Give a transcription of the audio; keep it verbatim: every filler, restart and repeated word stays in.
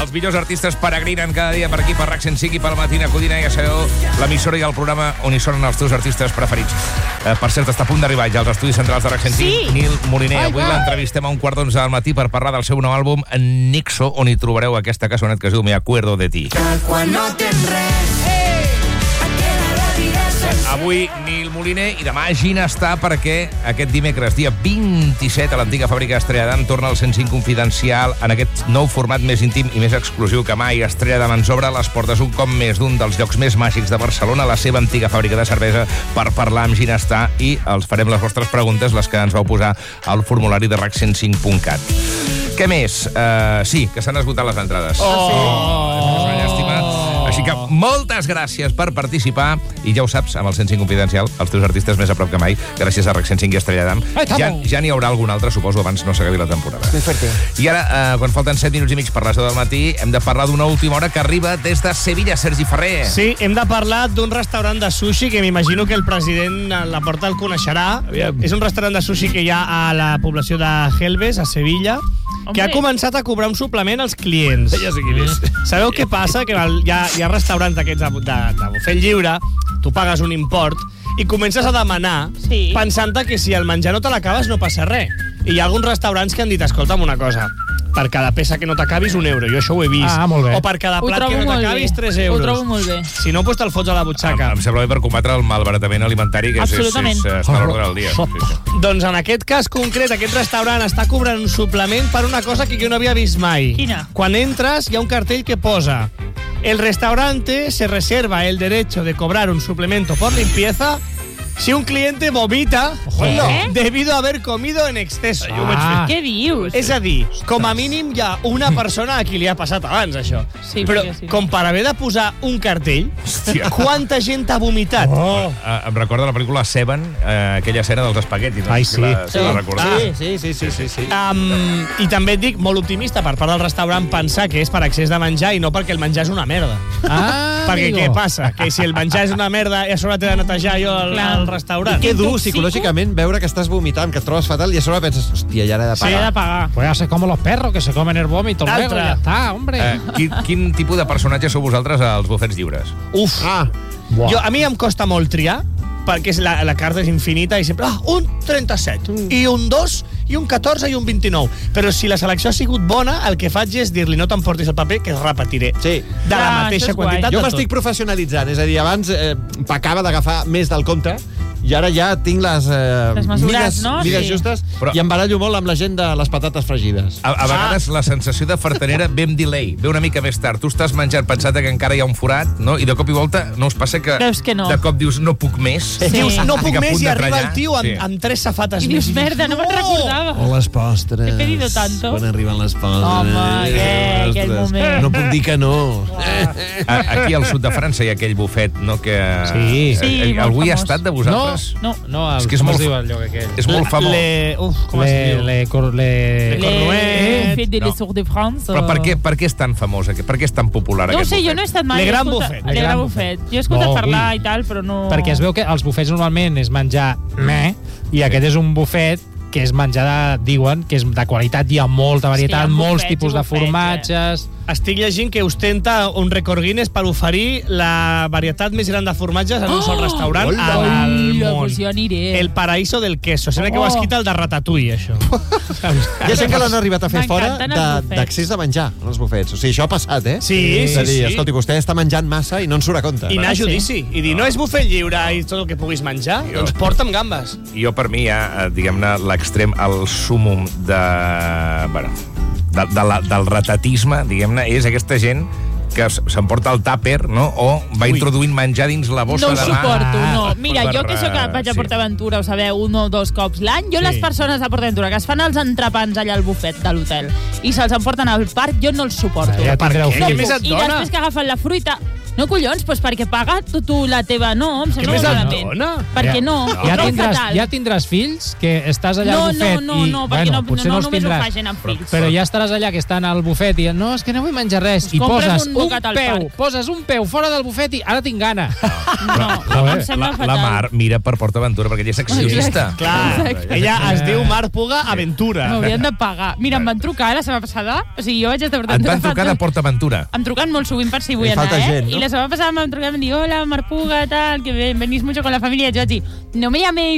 Els millors artistes peregrinen cada dia per aquí, per RAC cent cinc i pel Matina Codina. Ja sabeu, l'emissora i el programa on hi sonen els teus artistes preferits. Eh, per cert, està a punt d'arribar ja als estudis centrals de RAC cent cinc. Sí. Nil Moliner. Avui l'entrevistem a un quart d'onze del matí per parlar del seu nou àlbum, Nixo, on hi trobareu aquesta cançonet que es diu Me acuerdo de ti. Quan no tens res, Avui Nil Moliner i demà Ginestar, perquè aquest dimecres, dia vint-i-set, a l'antiga fàbrica Estrella d'Am torna al cent cinc Confidencial en aquest nou format més íntim i més exclusiu que mai. Estrella d'Am ens obre les portes un cop més d'un dels llocs més màgics de Barcelona, la seva antiga fàbrica de cervesa, per parlar amb Ginestar, i els farem les vostres preguntes, les que ens vau posar al formulari de rac cent cinc punt cat. Què més? Uh, sí, que s'han esgotat les entrades. Oh! És una llàstima. Així que moltes gràcies per participar, i ja ho saps, amb el cent cinc Confidencial, els teus artistes més a prop que mai, gràcies a RAC cent cinc i Estrella d'Am. Ja, ja n'hi haurà algun altre, suposo, abans no s'acabi la temporada. I ara, eh, quan falten set minuts i mig per les deu del matí, hem de parlar d'una última hora que arriba des de Sevilla, Sergi Ferrer. Sí, hem de parlar d'un restaurant de sushi que m'imagino que el president Laporta el coneixerà. Aviam. És un restaurant de sushi que hi ha a la població de Gelbes, a Sevilla, que ha començat a cobrar un suplement als clients. Ja sé quin és. Sabeu què passa? Que hi ha, hi ha restaurants d'aquests de, de, de bufet lliure, tu pagues un import i comences a demanar, sí, pensant que si el menjar no te l'acabes no passa res. I hi ha alguns restaurants que han dit, escolta'm una cosa, per cada peça que no t'acabis, un euro. Jo això ho he vist. Ah, molt bé. O per cada plat que no t'acabis, tres euros. Ho trobo molt bé. Si no, doncs te'l fots a la butxaca. Em, em sembla bé per combatre el malbaratament alimentari, que és, és, és, està a l'ordre del dia. Sí, sí. Doncs en aquest cas concret, aquest restaurant està cobrant un suplement per una cosa que jo no havia vist mai. Quina? Quan entres, hi ha un cartell que posa: el restaurante se reserva el derecho de cobrar un suplemento por limpieza si un cliente vomita ¿Eh? debido a haver comido en exceso. Ah. Jo ho vaig fer. Què dius? És a dir, com a mínim hi ha una persona a qui li ha passat abans, això. Sí, però perquè sí. com per haver de posar un cartell, Hòstia. quanta gent ha vomitat? Oh. Uh, em recorda la pel·lícula Seven, uh, aquella escena dels espaguetis. No? Ai, Si sí. la, si la recordeu. Sí, sí, sí, sí, sí. Um, I també et dic, molt optimista per part del restaurant, pensar que és per excés de menjar i no perquè el menjar és una merda. Ah, Perquè amigo. què passa? Que si el menjar és una merda i a sobre t'he de netejar jo el, Clar. el restaurant. Que dur psicològicament veure que estàs vomitant, que et trobes fatal i a sobre penses, hòstia, ja l'he de Sí, he pagar. de pagar. Pues hace como los perros que se comen el vómito luego, Altra. ya está, hombre. Uh, quin, quin tipus de personatge sou vosaltres als bufets lliures? Uf. Ah, Buah. Jo, a mi em costa molt triar, perquè és la, la carta és infinita i sempre, ah, un trenta-set, mm. i un dos, i un catorze, i un vint-i-nou. Però si la selecció ha sigut bona, el que faig és dir-li, no t'emportis el paper, que repetiré. sí. De la Clar, mateixa això és guai. quantitat Jo de m'estic tot. professionalitzant, és a dir, abans eh, pecava d'agafar més del compte i ara ja tinc les, eh, Les mesures, mides, no? mides Sí. justes, Però- i em barallo molt amb la gent de les patates fregides. A, a vegades la sensació de fartanera ve amb delay, ve una mica més tard. Tu estàs menjant pensant que encara hi ha un forat, no? I de cop i volta no us passa que, Veus que no. de cop dius no puc més? Sí. Dius, no Estic puc a més, punt i de arriba trallar. el tio amb, Sí. amb tres safates I més. dius, merda, no me'n recordava. O les postres. He pedido tanto. Quan arriben les postres. Home, què, aquell Ostres, moment. No puc dir que no. A, aquí al sud de França hi ha aquell bufet, no? Que, Sí. Sí, eh, molt algú hi ha famós. estat de vosaltres? No. No, el, És que és com molt es diu fa- el lloc aquell? És molt famós. Le, uf, com es Le, diu? le, cor, le... Le Cornuet. Fet de No. les Tours de France. Però per què, per què és tan famós? aquest- Per què és tan popular No ho aquest sé, bufet? jo no he estat mai. Le he Grand escoltat- Buffet. Le Le Grand Grand Buffet. Jo he escoltat No, parlar ui. i tal, però no... Perquè es veu que els bufets normalment és menjar meh, i aquest és un bufet que és menjar, de, diuen, que és de qualitat, hi ha molta varietat, Sí, hi ha molts bufets i tipus de bufets, formatges... Estic llegint que ostenta un rècord Guinness per oferir la varietat més gran de formatges en un sol restaurant Hola. al Hola, món. pues jo aniré. El paraíso del queso. Sembla que ho has Oh. quitat el de Ratatouille, això. Hi ha gent que l'han arribat a fer fora M'encanten els de- bufets. d'accés de menjar, els bufets. O sigui, això ha passat, eh? Sí, És a sí, dir, sí. escolti, vostè està menjant massa i no en surt a compte. I anar a sí. judici. I dir, no és bufet lliure i tot el que puguis menjar? Doncs porta'm gambes. Jo, per mi, hi ha, eh, diguem-ne, l'extrem, el súmum de... Bueno, de, de la, del ratatisme, diguem-ne, és aquesta gent que s- s'emporta el tàper, no? O va Ui. introduint menjar dins la bossa No ho de mà. suporto, no. Mira, Per- jo que sóc, vaig a sí. PortAventura, ho sabeu, un o dos cops l'any, jo Sí. les persones de PortAventura que es fan els entrepans allà al bufet de l'hotel i se'ls emporten al parc, jo no els suporto. Ja Per tindreu què? No Què fills. més puc. et I dona? després que agafen la fruita, No, collons, doncs perquè paga tu, tu la teva... No, em sembla més et malament. dona? Perquè no, Ja, ho trobo tindràs, fatal. ja tindràs fills, que estàs allà No, al bufet no, no, i... no, perquè no, potser no, no els només ho tindràs. fa gent amb fills. Però ja estaràs allà, que estan al bufet, i no, és que no vull menjar res. Pues I compres poses un un, bocat al peu, parc. poses un peu fora del bufet i ara tinc gana. No, Joder, em sembla La, fatal. la Mar mira per PortAventura perquè ella és accionista. Clar, ella es diu Mar Puga Aventura. M'haurien de pagar. Mira, em van trucar la setmana passada. O sigui, jo vaig estar Et van trucar de PortAventura. Em truquen molt sovint per si vull Li anar, falta eh? gent, no? I la setmana passada m'han trucat i em van dir, hola, Marpuga, tal, que venís mucho con la familia. Yo, no me llaméis